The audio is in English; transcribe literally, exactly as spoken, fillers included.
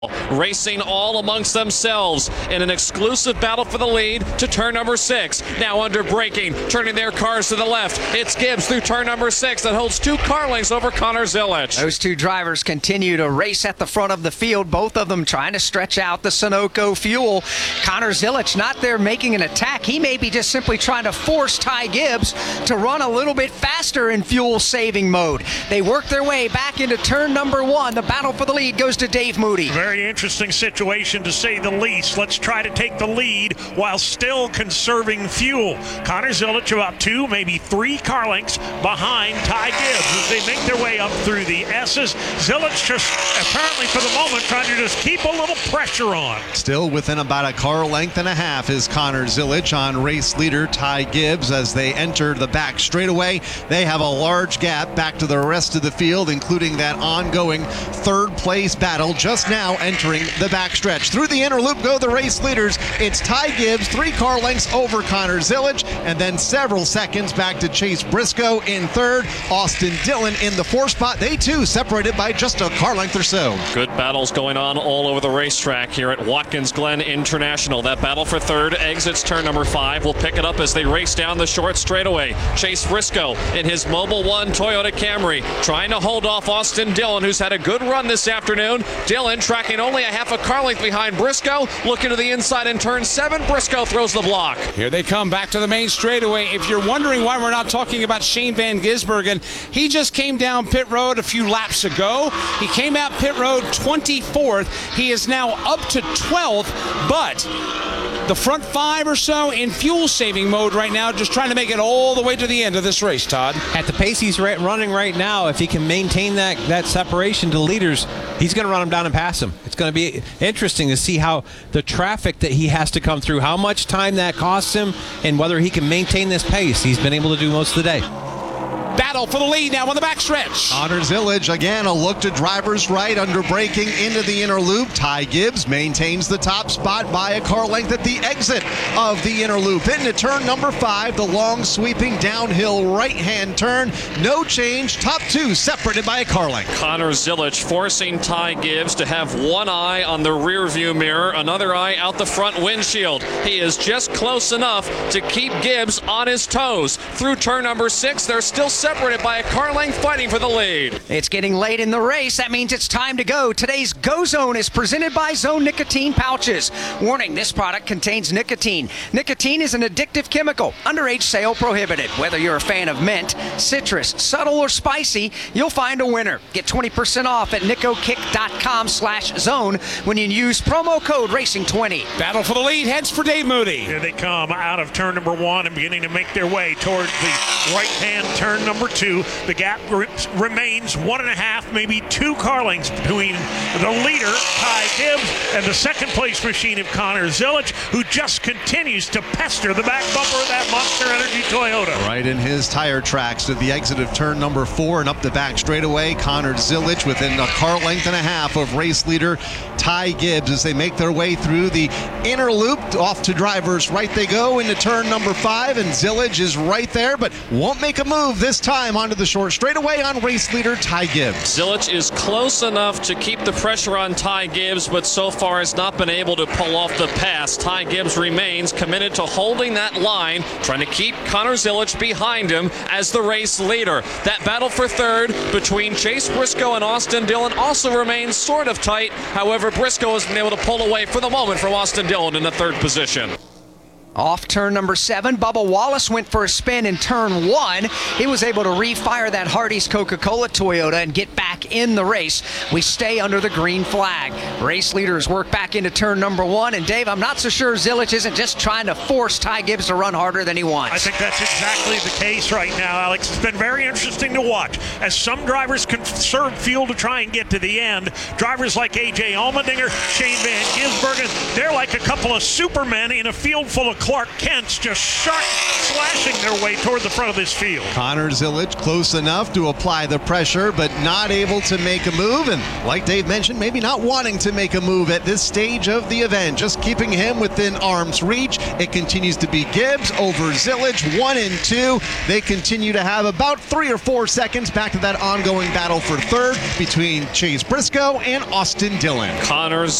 Racing all amongst themselves in an exclusive battle for the lead to turn number six. Now under braking, turning their cars to the left. It's Gibbs through turn number six that holds two car lengths over Connor Zilisch. Those two drivers continue to race at the front of the field, both of them trying to stretch out the Sunoco fuel. Connor Zilisch not there making an attack. He may be just simply trying to force Ty Gibbs to run a little bit faster in fuel-saving mode. They work their way back into turn number one. The battle for the lead goes to Dave Moody. Very interesting situation, to say the least. Let's try to take the lead while still conserving fuel. Connor Zilisch about two, maybe three car lengths behind Ty Gibbs as they make their way up through the S's. Zilisch just apparently for the moment trying to just keep a little pressure on. Still within about a car length and a half is Connor Zilisch on race leader Ty Gibbs as they enter the back straightaway. They have a large gap back to the rest of the field, including that ongoing third place battle just now entering the backstretch. Through the inner loop go the race leaders. It's Ty Gibbs, three car lengths over Connor Zilisch, and then several seconds back to Chase Briscoe in third. Austin Dillon in the fourth spot. They too separated by just a car length or so. Good battles going on all over the racetrack here at Watkins Glen International. That battle for third exits turn number five. We'll pick it up as they race down the short straightaway. Chase Briscoe in his Mobil one Toyota Camry trying to hold off Austin Dillon, who's had a good run this afternoon. Dillon tracking only a half a car length behind Briscoe. Looking to the inside in turn seven. Briscoe throws the block. Here they come back to the main straightaway. If you're wondering why we're not talking about Shane Van Gisbergen, he just came down pit road a few laps ago. He came out pit road twenty-fourth. He is now up to twelfth, but the front five or so in fuel saving mode right now, just trying to make it all the way to the end of this race, Todd. At the pace he's running right now, if he can maintain that, that separation to leaders, he's going to run him down and pass him. It's going to be interesting to see how the traffic that he has to come through, how much time that costs him, and whether he can maintain this pace he's been able to do most of the day. Battle for the lead now on the backstretch. Connor Zilisch again, a look to driver's right under braking into the inner loop. Ty Gibbs maintains the top spot by a car length at the exit of the inner loop. Into turn number five, the long sweeping downhill right-hand turn. No change, top two separated by a car length. Connor Zilisch forcing Ty Gibbs to have one eye on the rear view mirror, another eye out the front windshield. He is just close enough to keep Gibbs on his toes. Through turn number six, they're still separated by a car length fighting for the lead. It's getting late in the race. That means it's time to go. Today's Go Zone is presented by Zone Nicotine Pouches. Warning, this product contains nicotine. Nicotine is an addictive chemical. Underage sale prohibited. Whether you're a fan of mint, citrus, subtle, or spicy, you'll find a winner. Get twenty percent off at nicokick.com slash zone when you use promo code racing twenty. Battle for the lead heads for Dave Moody. Here they come out of turn number one and beginning to make their way towards the right-hand turn number two. The gap re- remains one and a half, maybe two car lengths between the leader, Ty Gibbs, and the second place machine of Connor Zilisch, who just continues to pester the back bumper of that Monster Energy Toyota. Right in his tire tracks to the exit of turn number four and up the back straightaway. Connor Zilisch within a car length and a half of race leader Ty Gibbs as they make their way through the inner loop. Off to drivers right they go into turn number five, and Zilisch is right there, but won't make a move this time onto the short straightaway on race leader Ty Gibbs. Zilisch is close enough to keep the pressure on Ty Gibbs, but so far has not been able to pull off the pass. Ty Gibbs remains committed to holding that line, trying to keep Connor Zilisch behind him as the race leader. That battle for third between Chase Briscoe and Austin Dillon also remains sort of tight. However, Briscoe has been able to pull away for the moment from Austin Dillon in the third position. Off turn number seven, Bubba Wallace went for a spin in turn one. He was able to refire that Hardee's Coca-Cola Toyota and get back in the race. We stay under the green flag. Race leaders work back into turn number one. And Dave, I'm not so sure Zilisch isn't just trying to force Ty Gibbs to run harder than he wants. I think that's exactly the case right now, Alex. It's been very interesting to watch. As some drivers conserve fuel to try and get to the end, drivers like A J Allmendinger, Shane Van Gisbergen, they're like a couple of supermen in a field full of Clark Kents just shark slashing their way toward the front of this field. Connor Zilic close enough to apply the pressure, but not able to make a move. And like Dave mentioned, maybe not wanting to make a move at this stage of the event, just keeping him within arm's reach. It continues to be Gibbs over Zilic, one and two. They continue to have about three or four seconds back to that ongoing battle for third between Chase Briscoe and Austin Dillon. Connor